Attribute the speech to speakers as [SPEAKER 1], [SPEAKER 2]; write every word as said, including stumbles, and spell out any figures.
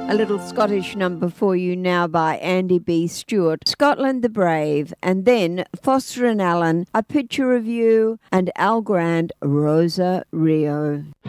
[SPEAKER 1] A little Scottish number for you now by Andy B. Stewart, Scotland the Brave, and then Foster and Allen, A Picture of You, and Al Grant, Rosa Rio.